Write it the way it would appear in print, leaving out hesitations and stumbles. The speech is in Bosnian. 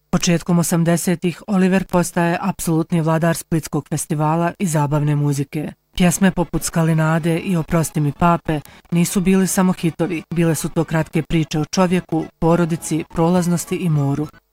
Početkom 80-ih Oliver postaje apsolutni vladar splitskog festivala i zabavne muzike. Pjesme poput Skalinade i Oprosti mi pape nisu bili samo hitovi, bile su to kratke priče o čovjeku, porodici, prolaznosti i moru.